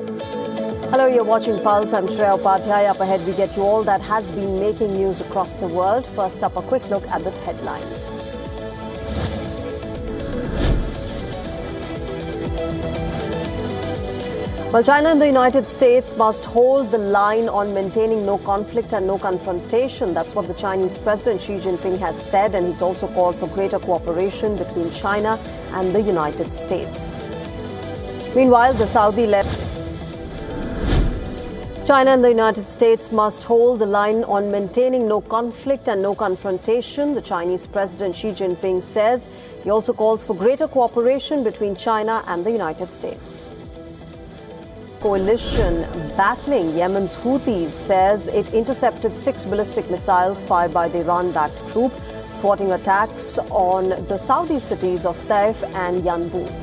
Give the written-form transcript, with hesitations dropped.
Hello, you're watching Pulse. I'm Shreya Upadhyay. Up ahead, we get you all that has been making news across the world. First up, a quick look at the headlines. Well, China and the United States must hold the line on maintaining no conflict and no confrontation. That's what the Chinese President Xi Jinping has said, and he's also called for greater cooperation between China and the United States. Meanwhile, the Saudi-led China and the United States must hold the line on maintaining no conflict and no confrontation. The Chinese President Xi Jinping says. He also calls for greater cooperation between China and the United States. Coalition battling Yemen's Houthis says it intercepted 6 ballistic missiles fired by the Iran-backed group, thwarting attacks on the Saudi cities of Taif and Yanbu.